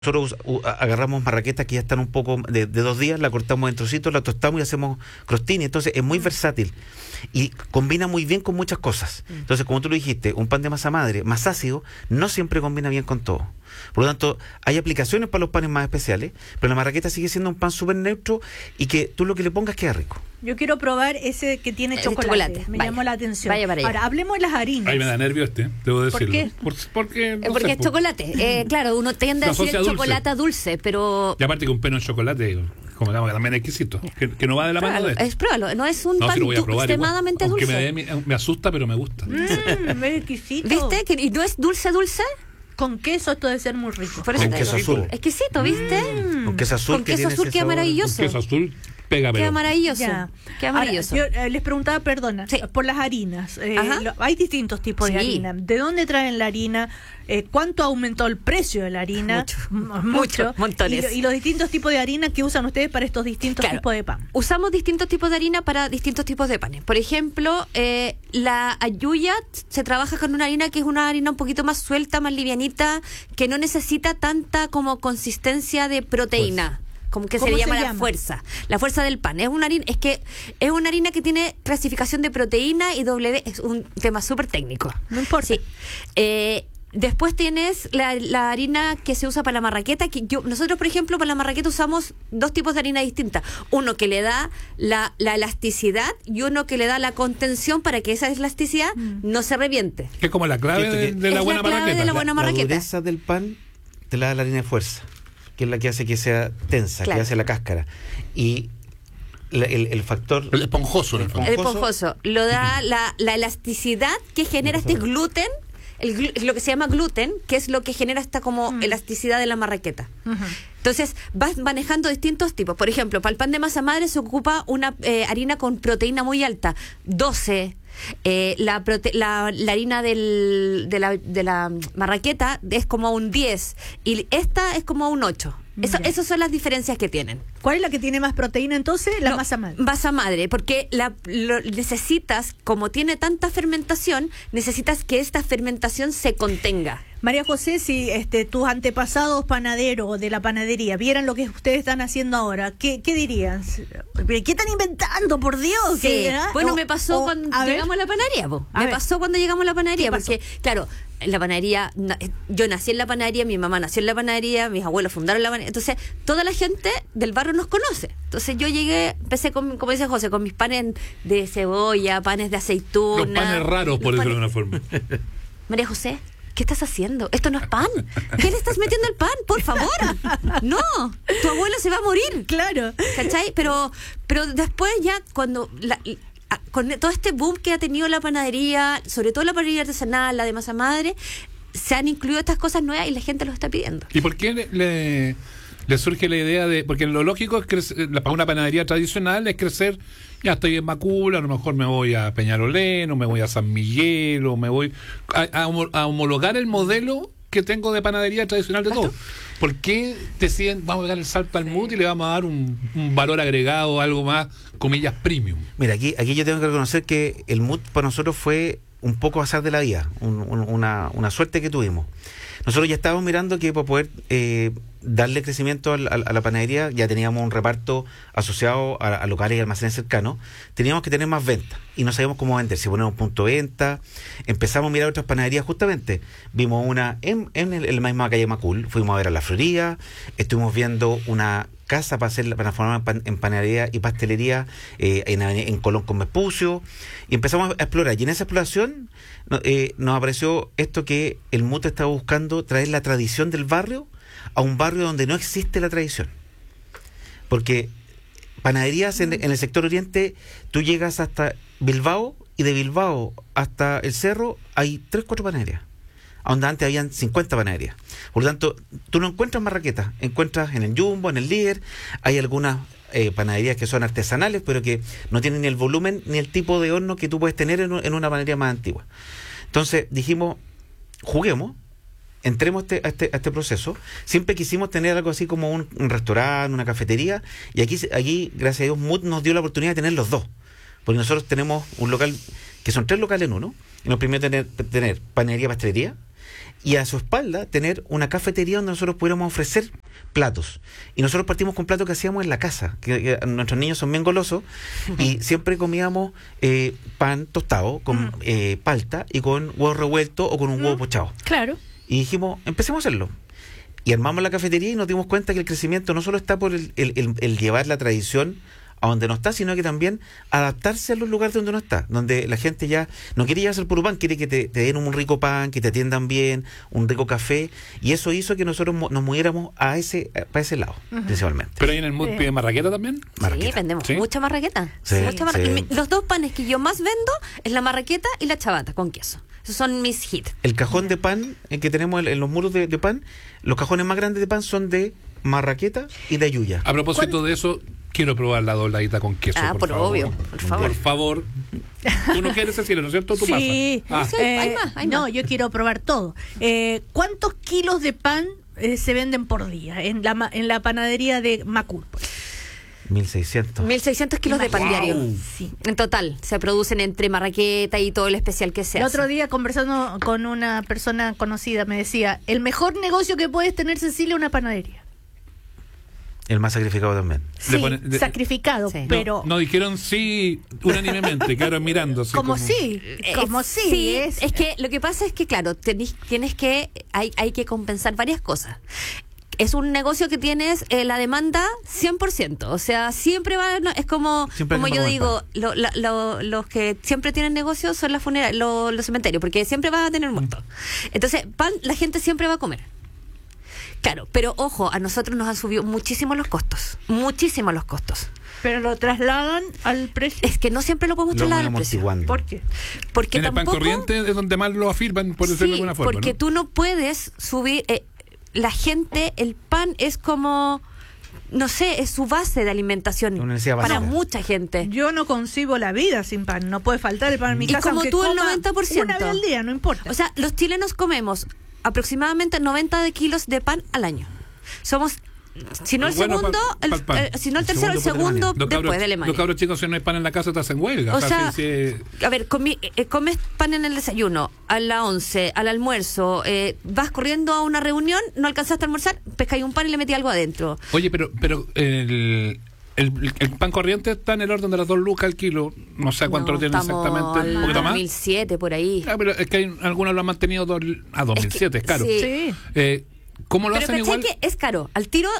Nosotros agarramos marraquetas que ya están un poco de 2 días, la cortamos en trocitos, la tostamos y hacemos crostini. Entonces es muy versátil y combina muy bien con muchas cosas. Entonces, como tú lo dijiste, un pan de masa madre más ácido no siempre combina bien con todo. Por lo tanto, hay aplicaciones para los panes más especiales, pero la marraqueta sigue siendo un pan súper neutro y que tú lo que le pongas queda rico. Yo quiero probar ese que tiene chocolate. Me llamó la atención. Ahora, hablemos de las harinas. Ahí me da nervio debo decirlo. ¿Por qué? Porque es chocolate. Claro, uno tiende a decir chocolate dulce, pero... Y aparte que un peno en chocolate, como digamos, también exquisito, que no va de la mano de esto. Pruébalo, no es un pan extremadamente dulce. Me asusta, pero me gusta. Es exquisito. ¿Viste? ¿Y no es dulce? Con queso esto debe ser muy rico. Con queso azul. Exquisito, ¿viste? Con queso azul. Con queso azul queda maravilloso. Con queso azul pega, pero... Queda maravilloso. Queda maravilloso. Ahora, yo les preguntaba, perdona, por las harinas. Hay distintos tipos de harina. ¿De dónde traen la harina? ¿Cuánto aumentó el precio de la harina? Mucho. Montones. Y los distintos tipos de harina que usan ustedes para estos distintos tipos de pan. Usamos distintos tipos de harina para distintos tipos de panes. Por ejemplo, la ayuya se trabaja con una harina que es una harina un poquito más suelta, más livianita, que no necesita tanta como consistencia de proteína. Como que se le llama la fuerza del pan. Es una harina que tiene clasificación de proteína y W, es un tema súper técnico. No importa. Sí. Después tienes la harina que se usa para la marraqueta. Nosotros, por ejemplo, para la marraqueta usamos 2 tipos de harina distintas. Uno que le da la elasticidad y uno que le da la contención para que esa elasticidad no se reviente. Que es como la clave de la buena marraqueta. La dureza del pan te la da la harina de fuerza, que es la que hace que sea tensa, que hace la cáscara. Y el factor... El esponjoso. El esponjoso. Lo da la elasticidad que genera este gluten, lo que se llama gluten, que es lo que genera esta como elasticidad de la marraqueta. Entonces, vas manejando distintos tipos. Por ejemplo, para el pan de masa madre se ocupa una harina con proteína muy alta, 12. La harina de la marraqueta es como un 10 y esta es como un 8. Esas son las diferencias que tienen. ¿Cuál es la que tiene más proteína entonces? La masa madre. Masa madre, porque necesitas, como tiene tanta fermentación, necesitas que esta fermentación se contenga. María José, si tus antepasados panaderos de la panadería vieran lo que ustedes están haciendo ahora, ¿qué dirían? ¿Qué están inventando, por Dios? Sí. Bueno, me pasó cuando llegamos a la panadería. Pasó cuando llegamos a la panadería, porque, claro, la panadería, yo nací en la panadería, mi mamá nació en la panadería, mis abuelos fundaron la panadería. Entonces, toda la gente del barrio nos conoce. Entonces, yo empecé como dice José, con mis panes de cebolla, panes de aceituna. Los panes raros, por decirlo de una forma. María José, ¿qué estás haciendo? Esto no es pan. ¿Qué le estás metiendo al pan? Por favor. No, tu abuelo se va a morir. Claro. ¿Cachai? Pero después ya cuando con todo este boom que ha tenido la panadería, sobre todo la panadería artesanal, la de masa madre, se han incluido estas cosas nuevas y la gente lo está pidiendo. ¿Y por qué le surge la idea de...? Porque lo lógico es crecer, para una panadería tradicional es crecer, ya estoy en Macul, a lo mejor me voy a Peñalolén, o me voy a San Miguel, o me voy a homologar el modelo que tengo de panadería tradicional de todo. ¿Por qué deciden, vamos a dar el salto al MUT y le vamos a dar un valor agregado, algo más, comillas, premium? Mira, aquí yo tengo que reconocer que el MUT para nosotros fue un poco azar de la vida, una suerte que tuvimos. Nosotros ya estábamos mirando que para poder darle crecimiento a la panadería, ya teníamos un reparto asociado a locales y almacenes cercanos, teníamos que tener más ventas y no sabíamos cómo vender, si ponemos punto de venta, empezamos a mirar otras panaderías justamente, vimos una en la misma calle Macul, fuimos a ver a La Florida, estuvimos viendo una casa para transformar en panadería y pastelería en Colón con Vespucio, y empezamos a explorar, y en esa exploración nos apareció esto que el MUT estaba buscando, traer la tradición del barrio a un barrio donde no existe la tradición, porque panaderías en el sector oriente, tú llegas hasta Bilbao y de Bilbao hasta el Cerro hay 3-4 panaderías, donde antes habían 50 panaderías. Por lo tanto, tú no encuentras marraquetas, encuentras en el Jumbo, en el Líder, hay algunas panaderías que son artesanales, pero que no tienen ni el volumen ni el tipo de horno que tú puedes tener en una panadería más antigua. Entonces dijimos, juguemos, entremos a este proceso. Siempre quisimos tener algo así como un restaurante, una cafetería, y aquí gracias a Dios, MUT nos dio la oportunidad de tener los dos, porque nosotros tenemos un local, que son 3 locales en uno, y nos permite tener panadería, pastelería, y a su espalda tener una cafetería donde nosotros pudiéramos ofrecer platos. Y nosotros partimos con platos que hacíamos en la casa, que nuestros niños son bien golosos, y siempre comíamos pan tostado con palta y con huevo revuelto o con un huevo pochado. Claro. Y dijimos, empecemos a hacerlo. Y armamos la cafetería y nos dimos cuenta que el crecimiento no solo está por el llevar la tradición a donde no está, sino que también adaptarse a los lugares donde no está, donde la gente ya no quiere llevarse el puro pan, quiere que te den un rico pan, que te atiendan bien, un rico café, y eso hizo que nosotros nos moviéramos para ese lado, principalmente. ¿Pero ahí en el mood piden marraqueta también? Sí, vendemos mucha marraqueta. Sí, Los dos panes que yo más vendo es la marraqueta y la chabata con queso. Esos son mis hits. El cajón de pan que tenemos en los muros de pan, los cajones más grandes de pan son de marraqueta y de yuya. A propósito de eso, quiero probar la dobladita con queso. Por favor. Obvio, por favor. Por favor. Tú no quieres, Cecilia, ¿no es cierto? Tú sí. pasas. Hay más. No, yo quiero probar todo. ¿Cuántos kilos de pan se venden por día en la panadería de Macul? 1.600. 1.600 kilos de pan diario. Sí. En total, se producen entre marraqueta y todo el especial que se hace. El otro día, conversando con una persona conocida, me decía, el mejor negocio que puedes tener, Cecilia, es una panadería. El más sacrificado también. Sí, sacrificado, sí. pero... No dijeron sí unánimemente, quedaron mirando. Así como sí. Es que lo que pasa es que, claro, hay que compensar varias cosas. Es un negocio que tienes la demanda 100%, o sea, siempre va, es como yo digo, los que siempre tienen negocios son las funerarias, los cementerios, porque siempre va a tener muertos. Entonces, pan la gente siempre va a comer. Claro, pero ojo, a nosotros nos han subido muchísimo los costos. Pero lo trasladan al precio. Es que no siempre lo podemos trasladar al precio. ¿Por qué? Porque en tampoco, el pan corriente es donde más lo afirman, por decirlo de alguna forma. Porque tú no puedes subir... la gente, el pan es como, no sé, es su base de alimentación para mucha gente. Yo no concibo la vida sin pan, no puede faltar el pan en mi casa. Y como tú, el 90%. Una vez al día, no importa. O sea, los chilenos comemos aproximadamente 90 kilos de pan al año. Somos... Si no el segundo, si no el tercero, el segundo después de Alemania. Los cabros chicos, si no hay pan en la casa, te hacen huelga. O sea, a ver, comes pan en el desayuno, a la 11, al almuerzo, vas corriendo a una reunión, no alcanzaste a almorzar, pescáis un pan y le metí algo adentro. Oye, pero el pan corriente está en el orden de las 2 lucas al kilo. No sé cuánto lo tienen exactamente. ¿Un poquito más? 2007, por ahí. Pero es que algunos lo han mantenido a 2007, es caro. Sí. ¿Cómo lo hacen igual? Que es caro. Al tiro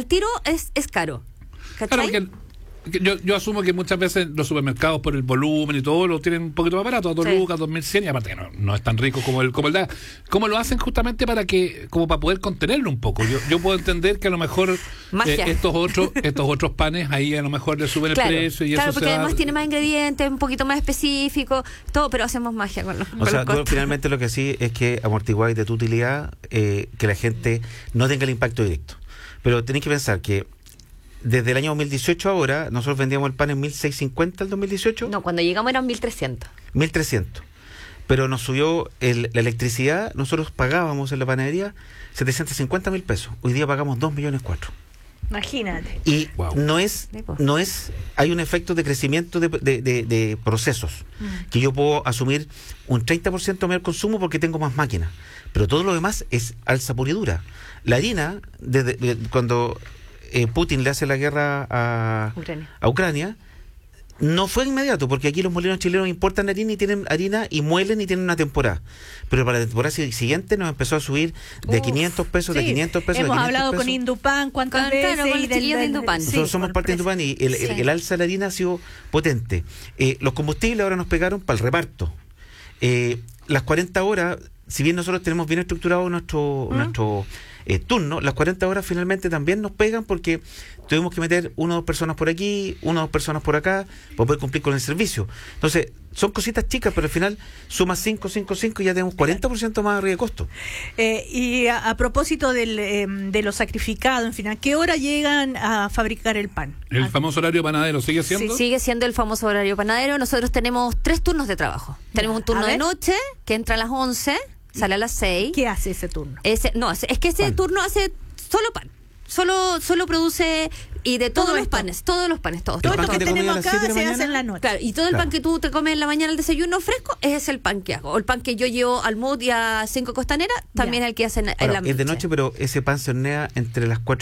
es caro. ¿Cachai? Claro, porque yo asumo que muchas veces los supermercados, por el volumen y todo, lo tienen un poquito más barato, a 2 lucas, 2.100, y aparte que no es tan rico como el da. ¿Cómo lo hacen justamente para poder contenerlo un poco? Yo puedo entender que a lo mejor estos otros panes ahí a lo mejor le suben el precio y eso porque además tiene más ingredientes, un poquito más específico, todo, pero hacemos magia con los tú finalmente lo que sí es que amortiguáis de tu utilidad que la gente no tenga el impacto directo. Pero tenéis que pensar que desde el año 2018 ahora, nosotros vendíamos el pan en 1.650 el 2018. No, cuando llegamos eran 1.300. 1.300. Pero nos subió la electricidad, nosotros pagábamos en la panadería 750.000 pesos. Hoy día pagamos 2.4 millones. Imagínate. Y no es, hay un efecto de crecimiento de procesos, que yo puedo asumir un 30% mayor consumo porque tengo más máquinas. Pero todo lo demás es alza pura y dura. La harina, cuando Putin le hace la guerra a Ucrania, no fue inmediato, porque aquí los molinos chilenos importan harina y tienen harina y muelen y tienen una temporada. Pero para la temporada siguiente nos empezó a subir de 500 pesos, de 500 pesos. Hemos hablado con Indupan, ¿cuántas veces? Con los chiquillos de Indupan. Nosotros somos parte de Indupan y el alza de la harina ha sido potente. Los combustibles ahora nos pegaron para el reparto. Las 40 horas, si bien nosotros tenemos bien estructurado nuestro turno, las 40 horas finalmente también nos pegan porque tuvimos que meter 1 o 2 personas por aquí, 1 o 2 personas por acá para poder cumplir con el servicio. Entonces, son cositas chicas, pero al final sumas 5 y ya tenemos 40% más arriba de costo. Y a propósito de lo sacrificado, en fin, ¿a qué hora llegan a fabricar el pan? ¿El famoso horario panadero sigue siendo? Sí, sigue siendo el famoso horario panadero. Nosotros tenemos 3 turnos de trabajo. Tenemos un turno de noche que entra a las 11, sale a las 6. ¿Qué hace ese turno? Es que ese turno hace solo pan. Solo produce Y de todos Todo los esto. panes, todos los panes, todos. Todo pan esto que que te comí a tenemos las acá 7 de la se hace mañana? en la noche. Claro, y todo el Claro. pan que tú te comes en la mañana al desayuno fresco es el pan que hago. O el pan que yo llevo al Mood y a 5 Costanera, también Ya. es el que hacen en Ahora, la es de noche, pero ese pan se hornea entre las 4